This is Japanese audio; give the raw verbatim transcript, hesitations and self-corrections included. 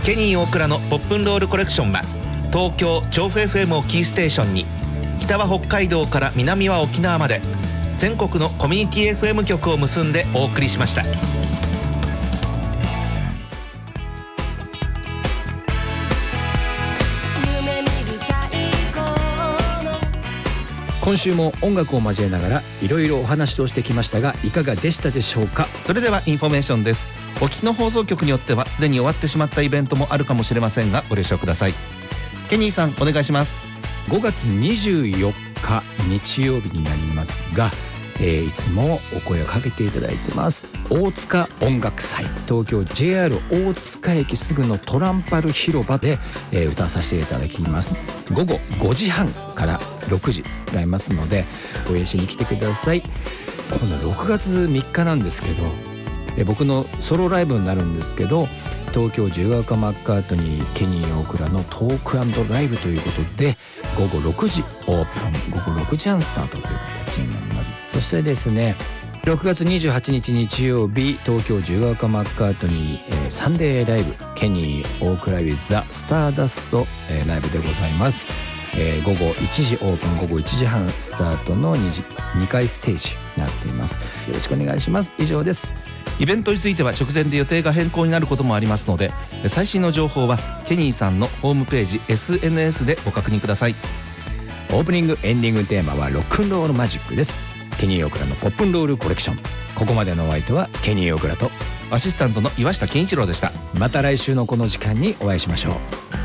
ケニー大倉のポップンロールコレクションは東京調布 エフエム をキーステーションに北は北海道から南は沖縄まで全国のコミュニティ エフエム 局を結んでお送りしました。 今週も音楽を交えながらいろいろお話をしてきましたが、いかがでしたでしょうか。 それではインフォメーションです。お聞きの放送局によってはすでに終わってしまったイベントもあるかもしれませんがご了承ください。ケニーさんお願いします。 ごがつにじゅうよっか日曜日になりますが、えー、いつもお声をかけていただいてます大塚音楽祭、東京 ジェイアール 大塚駅すぐのトランパル広場で、えー、歌わさせていただきます。ごごごじはんからろくじ歌いますのでお癒しに来てください。今度ろくがつみっかなんですけど、えー、僕のソロライブになるんですけど、東京自由が丘マッカートニーケニー大倉のトーク&ライブということでごごろくじオープン、ごごろくじはんスタートという形になります。そしてですね、ろくがつにじゅうはちにち日曜日、東京自由が丘マッカートニー、えー、サンデーライブケニー大倉 with the スターダスト、えー、ライブでございます。えー、ごごいちじオープン、ごごいちじはんスタートの 2, にかいステージになっています。よろしくお願いします。以上です。 イベントについては直前で予定が変更になることもありますので、最新の情報はケニーさんのホームページ エスエヌエス でご確認ください。 オープニングエンディングテーマはロックンロールマジックです。ケニー大倉のポップンロールコレクション。ここまでのお相手はケニー大倉とアシスタントの岩下健一郎でした。 また来週のこの時間にお会いしましょう。